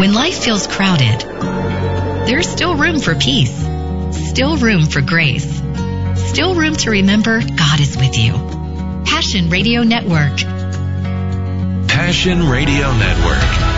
When life feels crowded, there's still room for peace, still room for grace, still room to remember God is with you. Passion Radio Network. Passion Radio Network.